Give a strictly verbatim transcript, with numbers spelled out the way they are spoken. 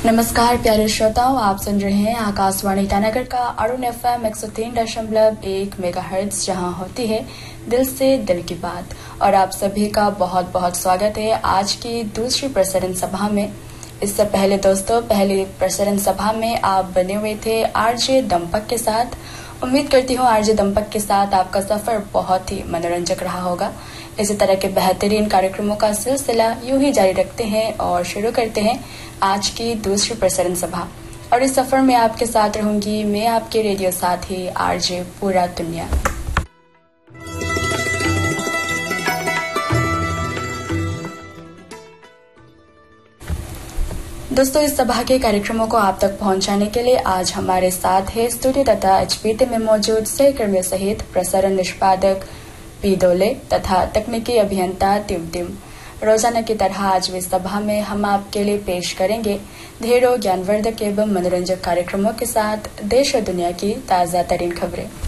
नमस्कार प्यारे श्रोताओं, आप सुन रहे हैं आकाशवाणी ईटानगर का अरुण एफ एम एक सौ तीन दशमलव एक मेगाहर्ट्ज, जहां होती है दिल से दिल की बात। और आप सभी का बहुत बहुत स्वागत है आज की दूसरी प्रसारण सभा में। इससे पहले दोस्तों, पहली प्रसारण सभा में आप बने हुए थे आरजे दंपक के साथ। उम्मीद करती हूँ आरजे दंपक के साथ आपका सफर बहुत ही मनोरंजक रहा होगा। इसी तरह के बेहतरीन कार्यक्रमों का सिलसिला यूं ही जारी रखते हैं और शुरू करते हैं आज की दूसरी प्रसारण सभा। और इस सफर में आपके साथ रहूंगी मैं, आपके रेडियो साथी आरजे पूरा दुनिया। दोस्तों, इस सभा के कार्यक्रमों को आप तक पहुंचाने के लिए आज हमारे साथ है स्टूडियो तथा एचपीटी में मौजूद सहकर्मियों सहित प्रसारण निष्पादक पी दोले तथा तकनीकी अभियंता टिम टिम। रोजाना की तरह आज भी सभा में हम आपके लिए पेश करेंगे ढेरों ज्ञानवर्धक एवं मनोरंजक कार्यक्रमों के साथ देश और दुनिया की ताजा तरीन खबरें।